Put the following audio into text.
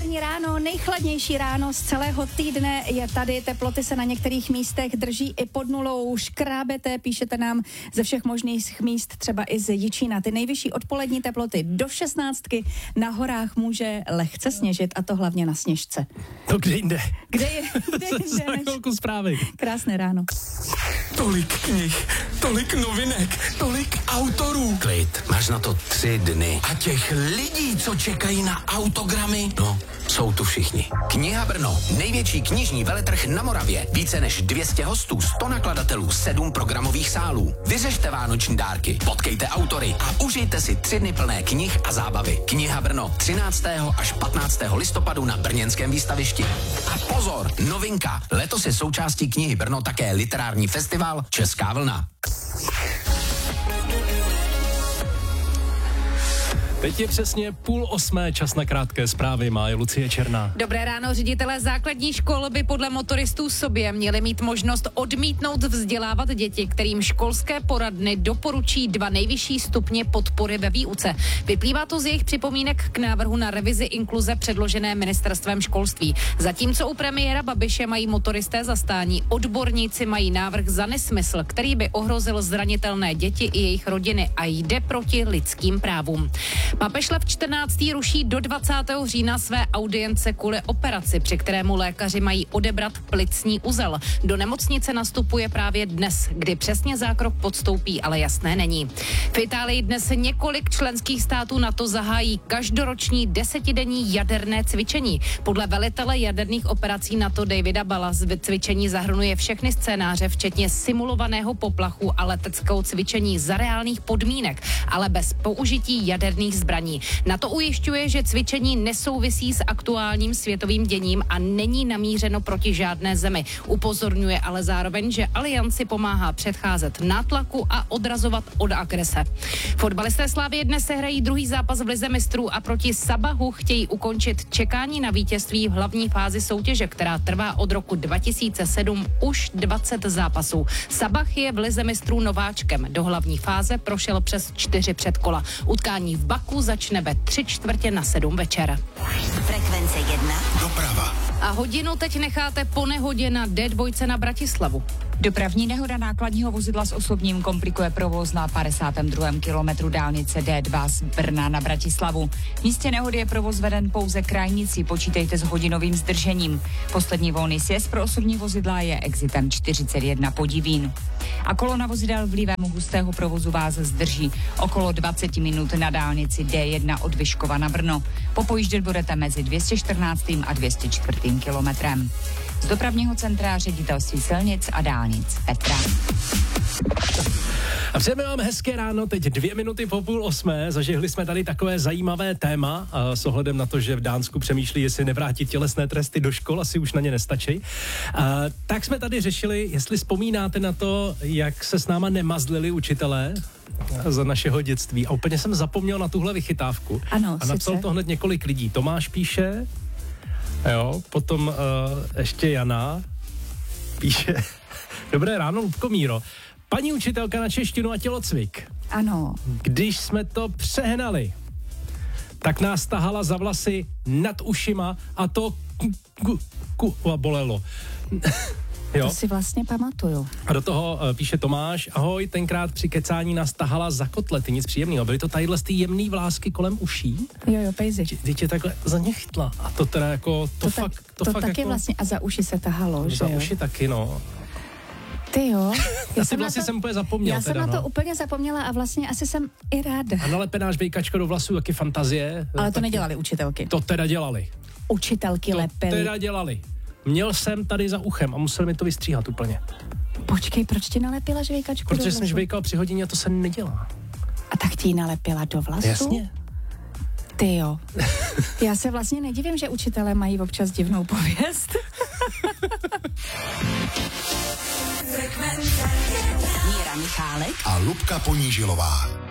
pondělní ráno, nejchladnější ráno z celého týdne je tady. Teploty se na některých místech drží i pod nulou. Škrábete, píšete nám ze všech možných míst, třeba i z Jičína. Ty nejvyšší odpolední teploty do 16. Na horách může lehce sněžit, a to hlavně na Sněžce. To kde jinde? Kde jinde? Za chvilku zprávy. Krásné ráno. Tolik knih, tolik novinek, tolik autorů. Klid, máš na to 3 dny. A těch lidí, co čekají na autogramy, no, jsou tu všichni. Kniha Brno, největší knižní veletrh na Moravě. Více než 200 hostů, 100 nakladatelů, 7 programových sálů. Vyřešte vánoční dárky, potkejte autory a užijte si 3 dny plné knih a zábavy. Kniha Brno 13. až 15. listopadu na brněnském výstavišti. A pozor, novinka, letos je součástí Knihy Brno také literární festival Česká vlna. Teď je přesně 7:30, čas na krátké zprávy, má je Lucie Černá. Dobré ráno, ředitelé základních škol by podle motoristů sobě měli mít možnost odmítnout vzdělávat děti, kterým školské poradny doporučí 2 nejvyšší stupně podpory ve výuce. Vyplývá to z jejich připomínek k návrhu na revizi inkluze předložené ministerstvem školství. Zatímco u premiéra Babiše mají motoristé zastání, odborníci mají návrh za nesmysl, který by ohrozil zranitelné děti i jejich rodiny a jde proti lidským právům. Papež Lev 14. ruší do 20. října své audience kvůli operaci, při kterému lékaři mají odebrat plicní uzel. Do nemocnice nastupuje právě dnes, kdy přesně zákrok podstoupí, ale jasné není. V Itálii dnes několik členských států NATO zahájí každoroční 10denní jaderné cvičení. Podle velitele jaderných operací NATO Davida Balla cvičení zahrnuje všechny scénáře, včetně simulovaného poplachu a leteckého cvičení za reálných podmínek, ale bez použití jaderných zbraní. NATO ujišťuje, že cvičení nesouvisí s aktuálním světovým děním a není namířeno proti žádné zemi. Upozorňuje ale zároveň, že alianci pomáhá předcházet nátlaku a odrazovat od agrese. Fotbalisté Slavie dnes sehrají druhý zápas v lize mistrů a proti Sabahu chtějí ukončit čekání na vítězství v hlavní fázi soutěže, která trvá od roku 2007 už 20 zápasů. Sabah je v lize mistrů nováčkem. Do hlavní fáze prošel přes 4 předkola. Utkání v Baku začne ve 6:45 večer. Frekvence 1. Doprava. A hodinu teď necháte po nehodě na D2 na Bratislavu. Dopravní nehoda nákladního vozidla s osobním komplikuje provoz na 52. kilometru dálnice D2 z Brna na Bratislavu. V místě nehody je provoz veden pouze krajnici, počítejte s hodinovým zdržením. Poslední volný sjezd pro osobní vozidla je exitem 41 Podivín. A kolona vozidel vlivem hustého provozu vás zdrží okolo 20 minut na dálnici D1 od Vyškova na Brno. Popojíždět budete mezi 214. a 204. kilometrem. Z dopravního centra Ředitelství silnic a dálnic Petra. A přejeme vám hezké ráno, teď 2 minuty po 7:30. Zažehli jsme tady takové zajímavé téma s ohledem na to, že v Dánsku přemýšlí, jestli nevrátit tělesné tresty do škol, asi už na ně nestačí. Tak jsme tady řešili, jestli vzpomínáte na to, jak se s náma nemazlili učitelé za našeho dětství. A úplně jsem zapomněl na tuhle vychytávku. Ano, a napsal to hned několik lidí. Tomáš píše, jo, potom ještě Jana píše, dobré ráno, Lubko Míro. Paní učitelka na češtinu a tělocvik. Ano. Když jsme to přehnali, tak nás tahala za vlasy nad ušima a to bolelo. Jo? To si vlastně pamatuju. A do toho píše Tomáš, ahoj, tenkrát při kecání nás tahala za kotlety, nic příjemného. Byly to tadyhle ty jemný vlásky kolem uší. Jo, pejzi. Teď je takhle za ně chytla. A to teda jako, to fakt taky jako, vlastně, a za uši se tahalo, že za jo? uši taky, no. Ty jo. Jsem úplně zapomněl. Já jsem teda, na to úplně zapomněla a vlastně asi jsem i ráda. A nalepená žvejkačka do vlasů, taky fantazie. Ale to taky nedělali učitelky. To teda dělali. Učitelky lepily. Teda dělali. Měl jsem tady za uchem a musel mi to vystříhat úplně. Počkej, proč ti nalepila žvejkačku do Protože vlasu? jsem žvejkal při hodině a to se nedělá. A tak ti ji nalepila do vlasu? Jasně. Ty jo. Já se vlastně nedivím, že učitelé mají občas divnou pověst. Míra Michálek A Lubka Ponížilová.